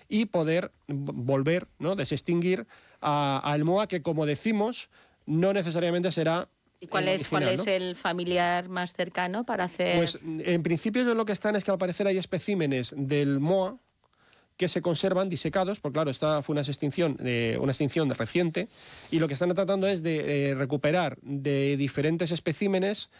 y poder volver, ¿no?, desextinguir al MOA, que, como decimos, no necesariamente será... ¿Y cuál es el familiar más cercano para hacer...? Pues en principio lo que están es que al parecer hay especímenes del MOA que se conservan disecados, porque claro, esta fue una extinción reciente, y lo que están tratando es de recuperar de diferentes especímenes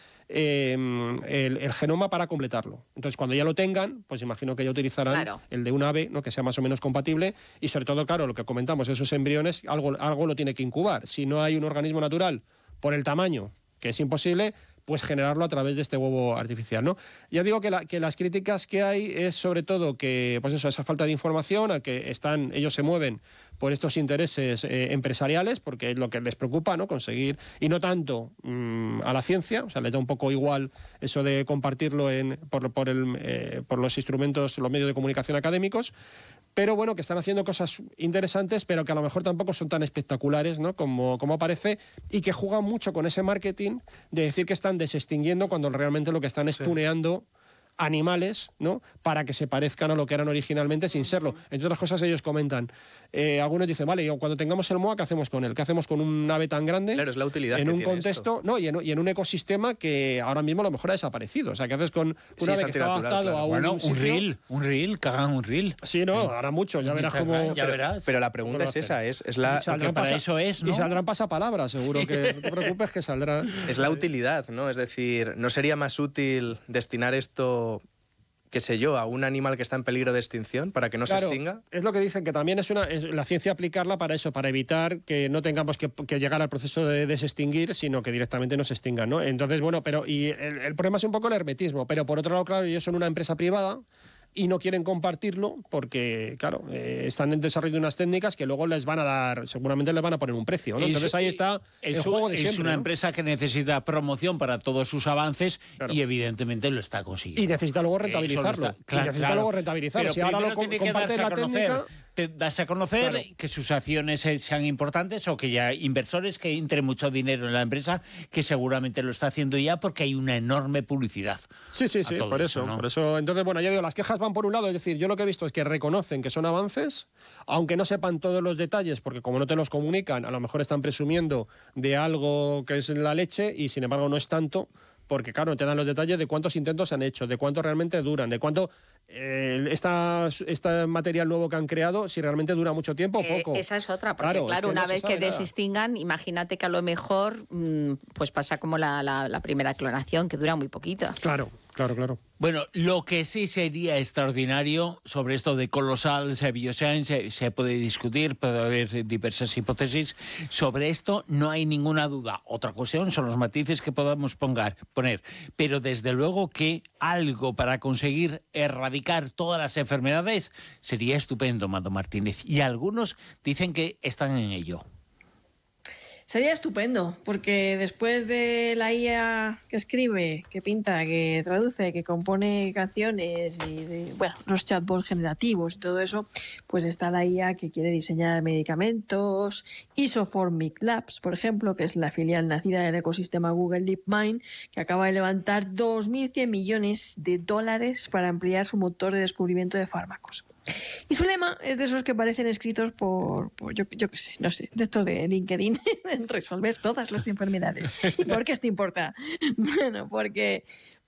el genoma para completarlo. Entonces, cuando ya lo tengan, pues imagino que ya utilizarán el de un ave, ¿no?, que sea más o menos compatible, y sobre todo, claro, lo que comentamos, esos embriones, algo lo tiene que incubar. Si no hay un organismo natural por el tamaño, que es imposible, pues generarlo a través de este huevo artificial, ¿no? Ya digo que las críticas que hay es sobre todo que, pues eso, esa falta de información, a que ellos se mueven por estos intereses empresariales, porque es lo que les preocupa, ¿no?, conseguir, y no tanto a la ciencia, o sea, les da un poco igual eso de compartirlo por los instrumentos, los medios de comunicación académicos, pero bueno, que están haciendo cosas interesantes, pero que a lo mejor tampoco son tan espectaculares, ¿no?, como parece, y que juegan mucho con ese marketing de decir que están desextinguiendo cuando realmente lo que están es tuneando animales, ¿no?, para que se parezcan a lo que eran originalmente sin serlo. Entre otras cosas, ellos comentan, algunos dicen, vale, cuando tengamos el MOA, ¿qué hacemos con él? ¿Qué hacemos con un ave tan grande? Claro, es la utilidad en que un tiene contexto, esto. ¿no? Y en un ecosistema que ahora mismo a lo mejor ha desaparecido. O sea, ¿qué haces con un ave que está adaptado a un sitio? Un reel, que hagan un reel. Sí, no, ahora mucho, ya verás cómo... Ya verás. Pero la pregunta es esa, es la... Para eso es, ¿no? Y saldrán pasapalabras, seguro que no te preocupes que saldrá. Es la utilidad, ¿no? Es decir, ¿no sería más útil destinar esto, qué sé yo, a un animal que está en peligro de extinción para que no se extinga? Es lo que dicen, que también es la ciencia aplicarla para eso, para evitar que no tengamos que llegar al proceso de desextinguir, sino que directamente no se extingan, ¿no? Entonces, bueno, el problema es un poco el hermetismo, pero por otro lado, claro, ellos son una empresa privada y no quieren compartirlo porque, claro, están en desarrollo de unas técnicas que luego seguramente les van a poner un precio, ¿no? Entonces ahí está el juego de siempre. Es una empresa que necesita promoción para todos sus avances y evidentemente lo está consiguiendo. Y necesita luego rentabilizarlo. Pero si ahora lo tiene que compartes la técnica... darse a conocer, que sus acciones sean importantes o que ya inversores, que entre mucho dinero en la empresa, que seguramente lo está haciendo ya porque hay una enorme publicidad. Sí, por eso, ¿no? Por eso. Entonces, bueno, ya digo, las quejas van por un lado, es decir, yo lo que he visto es que reconocen que son avances, aunque no sepan todos los detalles, porque como no te los comunican, a lo mejor están presumiendo de algo que es la leche y sin embargo no es tanto, porque claro, te dan los detalles de cuántos intentos se han hecho, de cuánto realmente duran, de cuánto este material nuevo que han creado, si realmente dura mucho tiempo o poco. Esa es otra, porque claro, una vez que desextingan, imagínate que a lo mejor pues pasa como la primera clonación, que dura muy poquito. Claro. Bueno, lo que sí sería extraordinario sobre esto de Colossal Bioscience, se puede discutir, puede haber diversas hipótesis. Sobre esto no hay ninguna duda. Otra cuestión son los matices que podamos poner. Pero desde luego que algo para conseguir erradicar todas las enfermedades sería estupendo, Mado Martínez. Y algunos dicen que están en ello. Sería estupendo, porque después de la IA que escribe, que pinta, que traduce, que compone canciones y los chatbots generativos y todo eso, pues está la IA que quiere diseñar medicamentos, Isoformic Labs, por ejemplo, que es la filial nacida del ecosistema Google DeepMind, que acaba de levantar $2.100 millones para ampliar su motor de descubrimiento de fármacos. Y su lema es de esos que parecen escritos por yo qué sé, no sé, de estos de LinkedIn, resolver todas las enfermedades. ¿Y por qué esto importa? Bueno, porque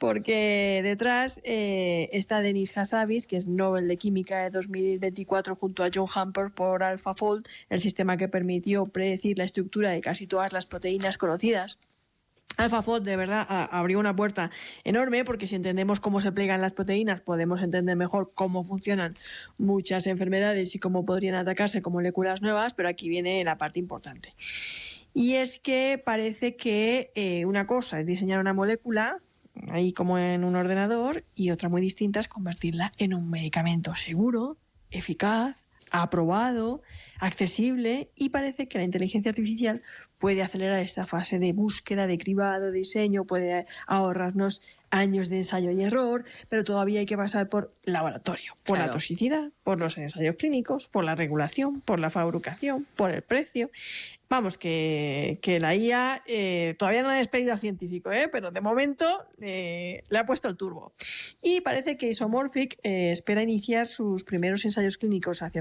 detrás está Denis Hassabis, que es Nobel de Química de 2024, junto a John Hamper por AlphaFold, el sistema que permitió predecir la estructura de casi todas las proteínas conocidas. AlphaFold de verdad abrió una puerta enorme, porque si entendemos cómo se plegan las proteínas podemos entender mejor cómo funcionan muchas enfermedades y cómo podrían atacarse con moléculas nuevas, pero aquí viene la parte importante. Y es que parece que una cosa es diseñar una molécula ahí como en un ordenador y otra muy distinta es convertirla en un medicamento seguro, eficaz, aprobado, accesible, y parece que la inteligencia artificial puede acelerar esta fase de búsqueda, de cribado, de diseño, puede ahorrarnos años de ensayo y error, pero todavía hay que pasar por laboratorio, por la toxicidad, por los ensayos clínicos, por la regulación, por la fabricación, por el precio. Vamos, que la IA todavía no ha despedido al científico, pero de momento le ha puesto el turbo. Y parece que Isomorphic espera iniciar sus primeros ensayos clínicos hacia